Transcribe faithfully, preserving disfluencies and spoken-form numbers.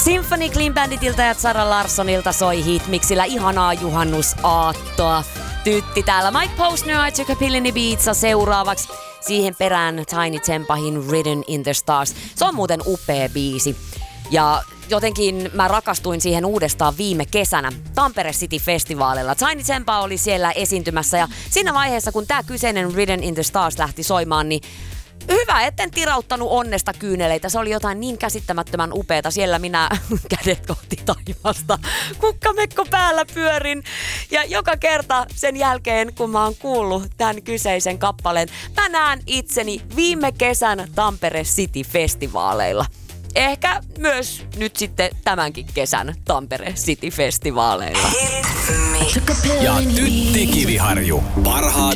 Symphony Clean Banditilta ja Zara Larssonilta soi hitmiksillä ihanaa juhannusaattoa. Tytti täällä Mike Posner, I Took a Pill in Ibiza seuraavaksi. Siihen perään Tiny Tempahin Ridden in the Stars. Se on muuten upea biisi. Ja jotenkin mä rakastuin siihen uudestaan viime kesänä Tampere City-festivaalilla. Tiny Tempa oli siellä esiintymässä ja siinä vaiheessa, kun tää kyseinen Ridden in the Stars lähti soimaan, niin hyvä, etten tirauttanut onnesta kyyneleitä. Se oli jotain niin käsittämättömän upeeta. Siellä minä kädet kohti taivasta, kukkamekko päällä pyörin. Ja joka kerta sen jälkeen, kun mä oon kuullut tämän kyseisen kappaleen, mä näen itseni viime kesän Tampere City-festivaaleilla. Ehkä myös nyt sitten tämänkin kesän Tampere City-festivaaleilla. Ja Tytti Kiviharju. Parhaat